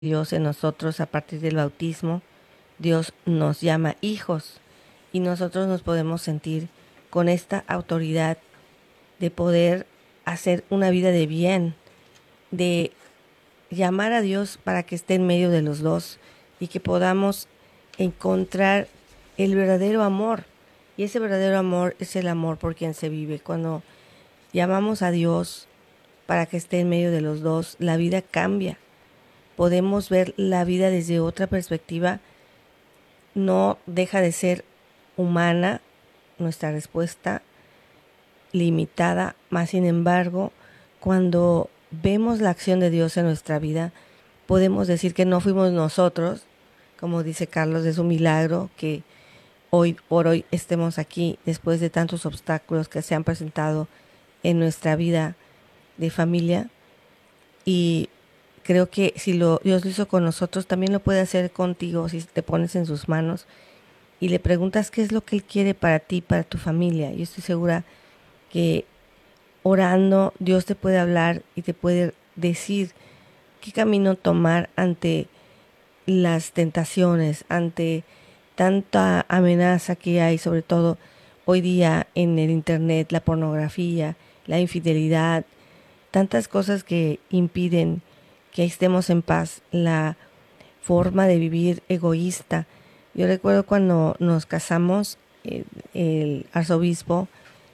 Dios en nosotros a partir del bautismo. Dios nos llama hijos y nosotros nos podemos sentir con esta autoridad de poder hacer una vida de bien, de llamar a Dios para que esté en medio de los dos y que podamos encontrar el verdadero amor. Y ese verdadero amor es el amor por quien se vive. Cuando llamamos a Dios para que esté en medio de los dos, la vida cambia. Podemos ver la vida desde otra perspectiva. No deja de ser humana nuestra respuesta, limitada, más sin embargo, cuando vemos la acción de Dios en nuestra vida, podemos decir que no fuimos nosotros, como dice Carlos, es un milagro que hoy por hoy estemos aquí después de tantos obstáculos que se han presentado en nuestra vida de familia. Y creo que si Dios lo hizo con nosotros, también lo puede hacer contigo si te pones en sus manos y le preguntas qué es lo que Él quiere para ti, para tu familia. Yo estoy segura que orando Dios te puede hablar y te puede decir qué camino tomar ante las tentaciones, ante tanta amenaza que hay, sobre todo hoy día en el internet, la pornografía, la infidelidad, tantas cosas que impiden que estemos en paz, la forma de vivir egoísta. Yo recuerdo cuando nos casamos, el arzobispo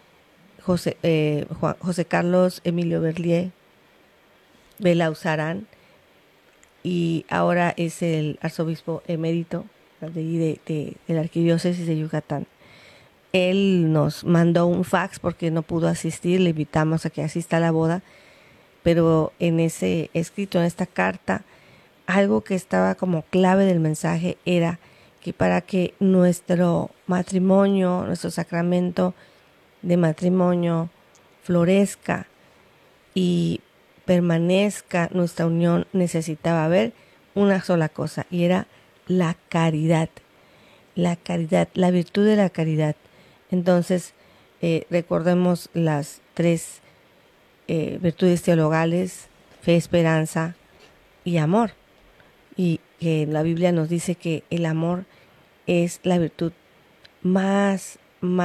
José Carlos Emilio Berlier Belauzarán, y ahora es el arzobispo emérito de la arquidiócesis de Yucatán. Él nos mandó un fax porque no pudo asistir, le invitamos a que asista a la boda, pero en ese escrito, en esta carta, algo que estaba como clave del mensaje era que para que nuestro matrimonio, nuestro sacramento de matrimonio florezca y permanezca nuestra unión, necesitaba haber una sola cosa, y era la caridad, la virtud de la caridad. Entonces, recordemos las tres virtudes teologales: fe, esperanza y amor. Y que la Biblia nos dice que el amor es la virtud más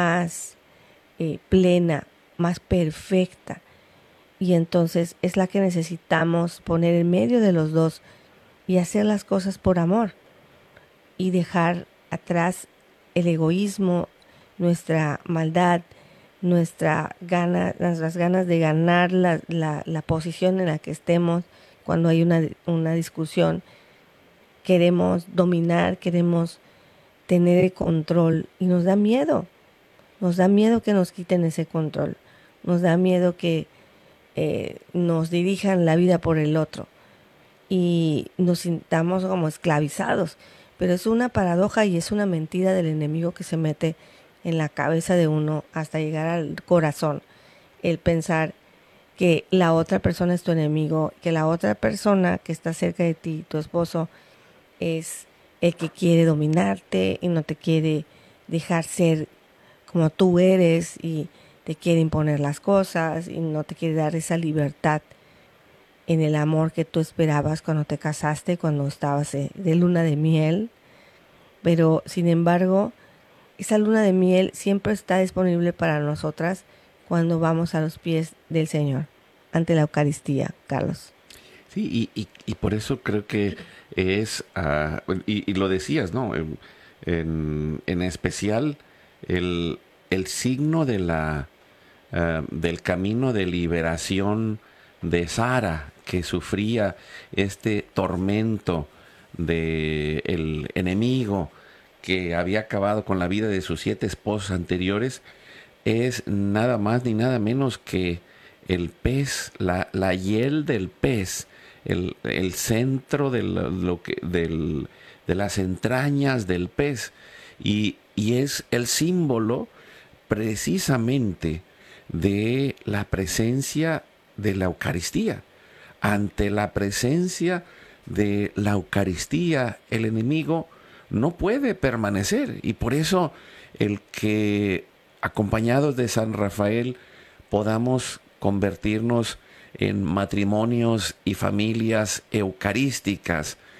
plena, más perfecta. Y entonces es la que necesitamos poner en medio de los dos y hacer las cosas por amor y dejar atrás el egoísmo, nuestra maldad, nuestras ganas de ganar la posición en la que estemos cuando hay una discusión. Queremos dominar, queremos tener el control y nos da miedo que nos quiten ese control, nos da miedo que nos dirijan la vida por el otro y nos sintamos como esclavizados. Pero es una paradoja y es una mentira del enemigo que se mete en la cabeza de uno hasta llegar al corazón, el pensar que la otra persona es tu enemigo, que la otra persona que está cerca de ti, tu esposo, es el que quiere dominarte y no te quiere dejar ser como tú eres y te quiere imponer las cosas y no te quiere dar esa libertad en el amor que tú esperabas cuando te casaste, cuando estabas de luna de miel. Pero sin embargo, esa luna de miel siempre está disponible para nosotras cuando vamos a los pies del Señor, ante la Eucaristía, Carlos. Sí, y por eso creo que es, y lo decías, ¿no? En especial el signo de del camino de liberación de Sara, que sufría este tormento del enemigo que había acabado con la vida de sus 7 esposos anteriores, es nada más ni nada menos que el pez, la hiel del pez, el centro de las entrañas del pez, y es el símbolo precisamente de la presencia de la Eucaristía. Ante la presencia de la Eucaristía, el enemigo no puede permanecer, y por eso el que, acompañados de San Rafael, podamos convertirnos en matrimonios y familias eucarísticas,